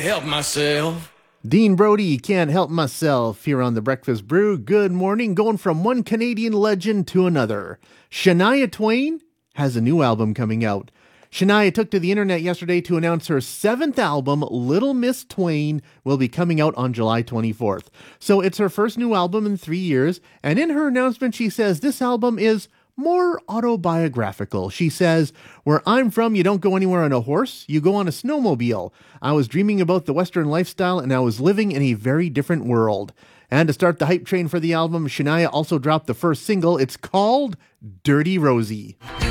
help myself. Dean Brody, Can't Help Myself, here on The Breakfast Brew. Good morning. Going from one Canadian legend to another. Shania Twain has a new album coming out. Shania took to the internet yesterday to announce her 7th album, Little Miss Twain, will be coming out on July 24th. So it's her first new album in 3 years, and in her announcement she says this album is more autobiographical. She says, "Where I'm from, you don't go anywhere on a horse, you go on a snowmobile. I was dreaming about the Western lifestyle and I was living in a very different world." And to start the hype train for the album, Shania also dropped the first single. It's called Dirty Rosie.